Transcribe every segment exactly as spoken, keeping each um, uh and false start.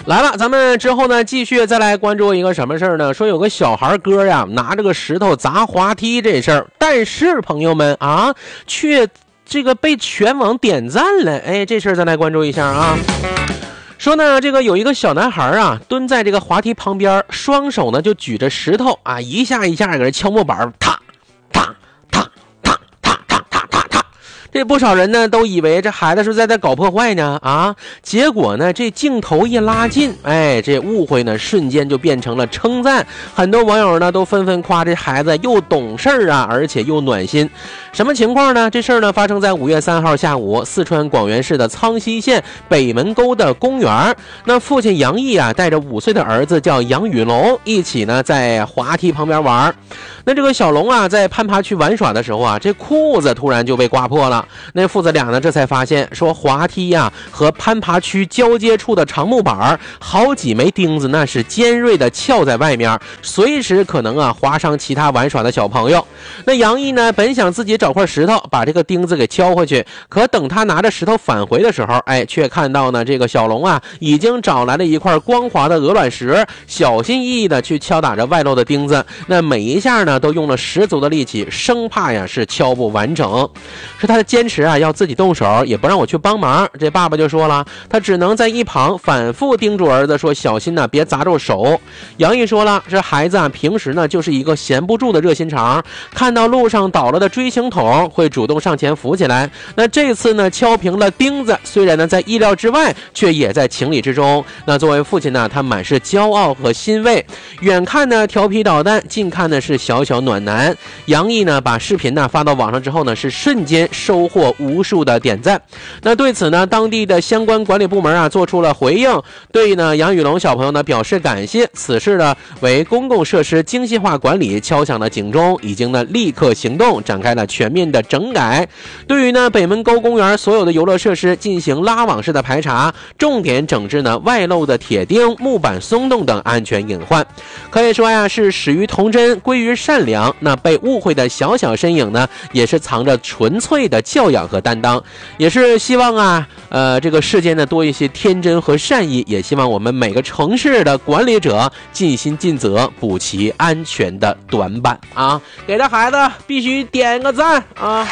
来了，咱们之后呢，继续再来关注一个什么事儿呢？说有个小孩哥呀，拿着个石头砸滑梯这事儿，但是朋友们啊，却这个被全网点赞了。哎，这事儿再来关注一下啊。说呢，这个有一个小男孩啊，蹲在这个滑梯旁边，双手呢就举着石头啊，一下一下给人敲木板，踏踏踏踏踏踏踏踏踏。这不少人呢都以为这孩子是在这搞破坏呢啊，结果呢这镜头一拉近，哎，这误会呢瞬间就变成了称赞，很多网友呢都纷纷夸这孩子又懂事儿啊，而且又暖心。什么情况呢？这事儿呢发生在五月三号下午，四川广元市的苍溪县北门沟的公园。那父亲杨毅啊带着五岁的儿子叫杨宇龙一起呢在滑梯旁边玩。那这个小龙啊在攀爬区玩耍的时候啊，这裤子突然就被刮破了。那父子俩呢这才发现说滑梯呀、啊、和攀爬区交接处的长木板好几枚钉子那是尖锐的翘在外面，随时可能啊划伤其他玩耍的小朋友。那杨毅呢本想自己找块石头把这个钉子给敲回去，可等他拿着石头返回的时候，哎，却看到呢这个小龙啊已经找来了一块光滑的鹅卵石，小心翼翼的去敲打着外露的钉子。那每一下呢都用了十足的力气，生怕呀是敲不完整。说他的坚持啊要自己动手，也不让我去帮忙。这爸爸就说了，他只能在一旁反复叮嘱儿子说小心呢、啊、别砸着手。杨毅说了，这孩子啊平时呢就是一个闲不住的热心肠，看到路上倒了的锥形桶会主动上前扶起来。那这次呢敲平了钉子，虽然呢在意料之外，却也在情理之中。那作为父亲呢，他满是骄傲和欣慰。远看呢调皮捣蛋，近看呢是小小暖男。杨毅呢把视频呢发到网上之后呢，是瞬间收获无数的点赞。那对此呢，当地的相关管理部门啊做出了回应，对呢杨宇龙小朋友呢表示感谢。此事呢为公共设施精细化管理敲响了警钟，已经呢立刻行动，展开了全面的整改。对于呢北门沟公园所有的游乐设施进行拉网式的排查，重点整治呢外露的铁钉、木板松动等安全隐患。可以说呀是始于童真，归于善良。那被误会的小小身影呢，也是藏着纯粹的教养和担当。也是希望啊，呃，这个世间呢多一些天真和善意，也希望我们每个城市的管理者尽心尽责，补齐安全的短板啊！给这孩子必须点个赞啊！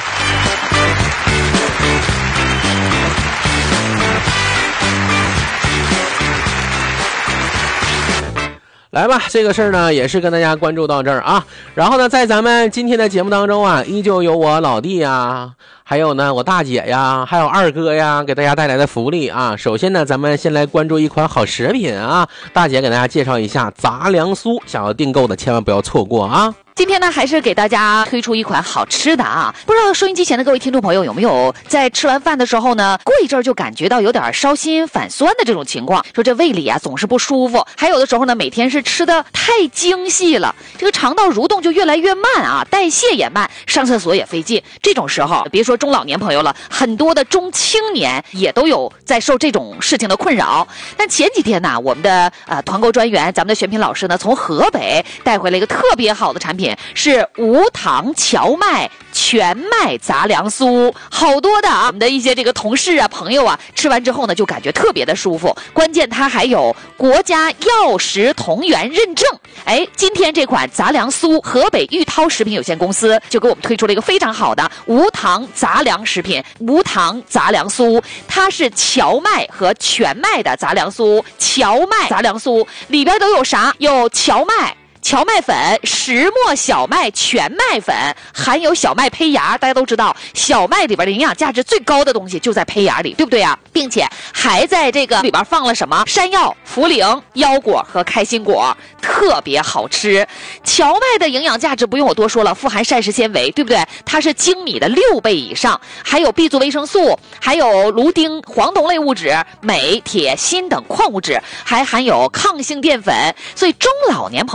来吧，这个事儿呢也是跟大家关注到这儿啊。然后呢，在咱们今天的节目当中啊，依旧有我老弟呀，还有呢我大姐呀，还有二哥呀，给大家带来的福利啊。首先呢，咱们先来关注一款好食品啊，大姐给大家介绍一下杂粮酥，想要订购的千万不要错过啊。 今天呢，还是给大家推出一款好吃的啊！不知道收音机前的各位听众朋友有没有在吃完饭的时候呢，过一阵儿就感觉到有点烧心反酸的这种情况，说这胃里啊总是不舒服，还有的时候呢，每天是吃的太精细了，这个肠道蠕动就越来越慢啊，代谢也慢，上厕所也费劲。这种时候，别说中老年朋友了，很多的中青年也都有在受这种事情的困扰。但前几天呢，我们的呃团购专员，咱们的选品老师呢，从河北带回了一个特别好的产品。是无糖荞麦全麦杂粮酥，好多的啊，我们的一些这个同事啊、朋友啊，吃完之后呢，就感觉特别的舒服。关键它还有国家药食同源认证。哎，今天这款杂粮酥，河北玉涛食品有限公司就给我们推出了一个非常好的无糖杂粮食品，无糖杂粮酥，它是荞麦和全麦的杂粮酥，荞麦杂粮酥里边都有啥？有荞麦。荞麦粉、石磨小麦、全麦粉，含有小麦胚芽。大家都知道，小麦里边的营养价值最高的东西就在胚芽里，对不对啊？并且还在这个里边放了什么山药、茯苓、腰果和开心果，特别好吃。荞麦的营养价值不用我多说了，富含膳食纤维，对不对？它是精米的六倍以上，还有 B 族维生素，还有芦丁、黄酮类物质、镁、铁、锌等矿物质，还含有抗性淀粉。所以中老年朋友吃荞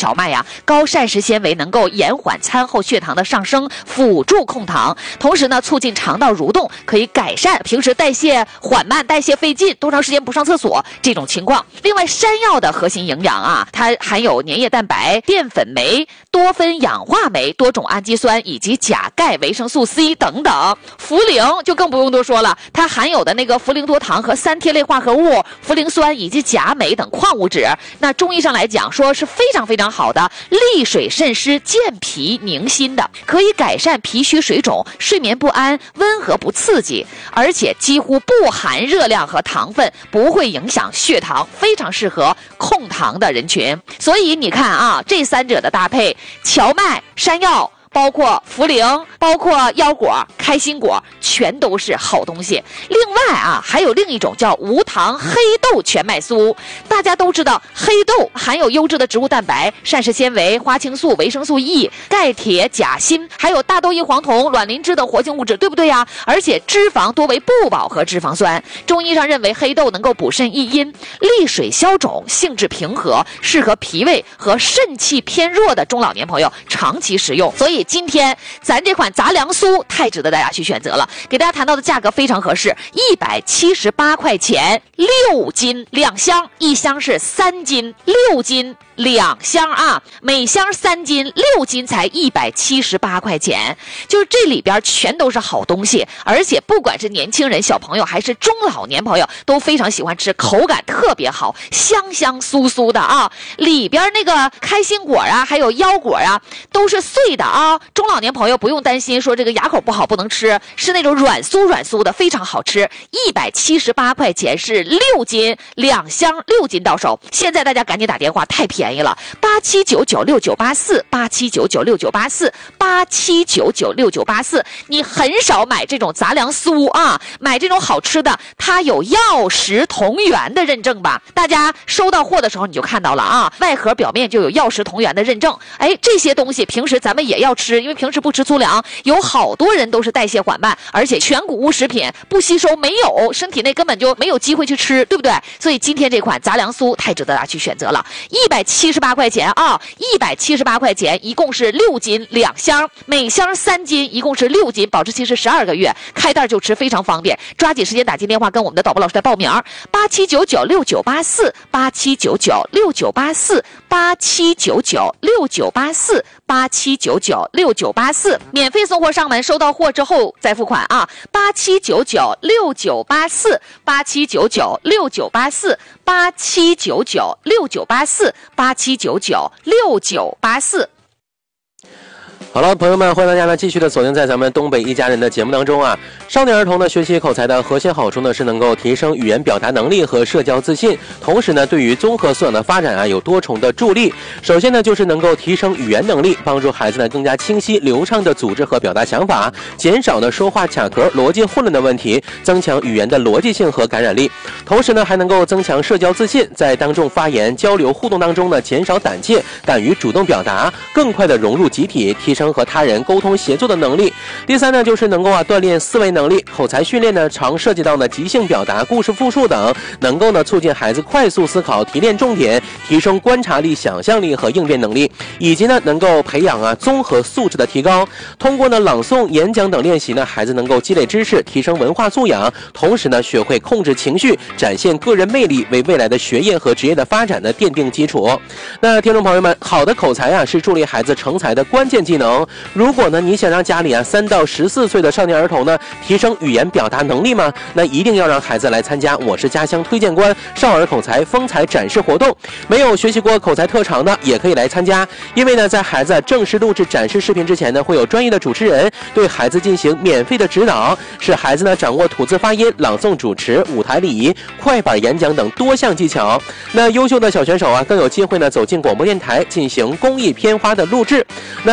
荞麦呀，高膳食纤维能够延缓餐后血糖的上升，辅助控糖，同时呢促进肠道蠕动，可以改善平时代谢缓慢、代谢费劲、多长时间不上厕所这种情况。另外，山药的核心营养啊，它含有粘液蛋白、淀粉酶、多酚氧化酶、多种氨基酸以及钾、钙、维生素 C 等等。茯苓就更不用多说了，它含有的那个茯苓多糖和三萜类化合物、茯苓酸以及钾、镁等矿物质。那中医上来讲，说是非常非常好的利水渗湿、健脾宁心的，可以改善脾虚水肿、睡眠不安、温和不刺激，而且几乎不含热量和糖分，不会影响血糖，非常适合控糖的人群。所以你看啊，这三者的搭配，荞麦、山药，包括茯苓，包括腰果、开心果，全都是好东西。另外啊，还有另一种叫无糖黑豆全麦酥。大家都知道，黑豆含有优质的植物蛋白、膳食纤维、花青素、维生素 E、钙、铁、钾、锌，还有大豆异黄酮、卵磷脂等活性物质，对不对呀？而且脂肪多为不饱和脂肪酸。中医上认为，黑豆能够补肾益阴、利水消肿，性质平和，适合脾胃和肾气偏弱的中老年朋友长期食用。所以今天咱这款杂粮酥太值得大家去选择了，给大家谈到的价格非常合适，一百七十八块钱六斤两箱，一箱是三斤，六斤两箱啊，每箱三斤，六斤才一百七十八块钱，就是这里边全都是好东西，而且不管是年轻人、小朋友还是中老年朋友都非常喜欢吃，口感特别好，香香酥酥的啊，里边那个开心果啊，还有腰果啊，都是碎的啊。中老年朋友不用担心说这个牙口不好不能吃，是那种软酥软酥的，非常好吃。一百七十八块钱是六斤两箱，六斤到手。现在大家赶紧打电话，太便宜了，八七九九六九八四，八七九九六九八四，八七九九六九八四。你很少买这种杂粮酥啊，买这种好吃的，它有药食同源的认证吧？大家收到货的时候你就看到了啊，外盒表面就有药食同源的认证。哎，这些东西平时咱们也要吃，因为平时不吃粗粮，有好多人都是代谢缓慢，而且全谷物食品不吸收，没有身体内根本就没有机会去吃，对不对？所以今天这款杂粮酥太值得大家去选择了，一百七十八块钱啊，一百七十八块钱，一共是六斤两箱，每箱三斤，一共是六斤，保质期是十二个月，开袋就吃，非常方便。抓紧时间打进电话跟我们的导播老师来报名，八七九九六九八四，八七九九六九八四，八七九九六九八四，八七九九六九八四，免费送货上门，收到货之后再付款啊！八七九九六九八四，八七九九六九八四，八七九九六九八四，八七九九六九八四。 好了，朋友们，欢迎大家呢继续的锁定在咱们东北一家人的节目当中啊。少年儿童呢学习口才的核心好处呢是能够提升语言表达能力和社交自信，同时呢对于综合素养的发展啊有多重的助力。首先呢就是能够提升语言能力，帮助孩子呢更加清晰流畅的组织和表达想法，减少呢说话卡壳、逻辑混乱的问题，增强语言的逻辑性和感染力。同时呢还能够增强社交自信，在当众发言、交流互动当中呢减少胆怯，敢于主动表达，更快的融入集体，提升和他人沟通协作的能力。第三呢就是能够啊锻炼思维能力，口才训练呢常涉及到呢即兴表达、故事复述等，能够呢促进孩子快速思考、提炼重点，提升观察力、想象力和应变能力，以及呢能够培养啊综合素质的提高。通过呢朗诵、演讲等练习呢，孩子能够积累知识，提升文化素养，同时呢学会控制情绪，展现个人魅力，为未来的学业和职业的发展呢奠定基础。那听众朋友们，好的口才啊是助力孩子成才的关键技能。如果呢你想让家里啊三到十四岁的少年儿童呢提升语言表达能力吗？那一定要让孩子来参加我是家乡推荐官少儿口才风采展示活动。没有学习过口才特长的也可以来参加，因为呢在孩子正式录制展示视频之前呢，会有专业的主持人对孩子进行免费的指导，使孩子呢掌握吐字发音、朗诵主持、舞台礼仪、快板演讲等多项技巧。那优秀的小选手啊更有机会呢走进广播电台进行公益片花的录制。那本次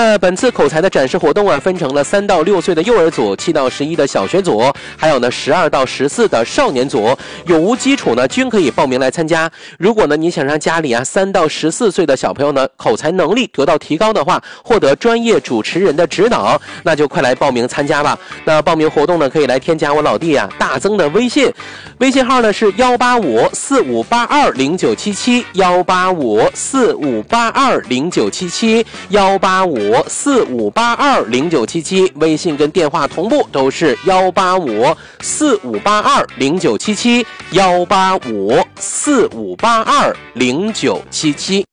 次口才的展示活动啊，分成了三到六岁的幼儿组、七到十一的小学组，还有呢十二到十四的少年组，有无基础呢均可以报名来参加。如果呢你想让家里啊三到十四岁的小朋友呢口才能力得到提高的话，获得专业主持人的指导，那就快来报名参加吧。那报名活动呢可以来添加我老弟啊大增的微信，微信号呢是幺八五四五八二零九七七，幺八五四五八二零九七七，幺八五四五八二零九七七，微信跟电话同步都是幺八五四五八二零九七七，幺八五四五八二零九七七。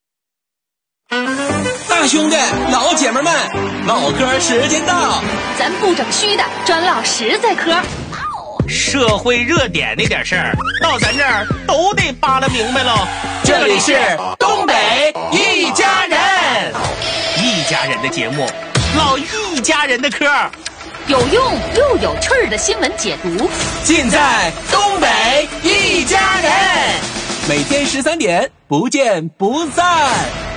大兄弟老姐们们，唠嗑时间到， 咱不整虚的，专唠实在嗑。 社会热点那点事儿，到咱这儿都得扒拉明白了。 这里是东北一家人， 一家人的节目，唠一家人的嗑， 有用又有趣儿的新闻解读， 尽在东北一家人。每天十三点，不见不散。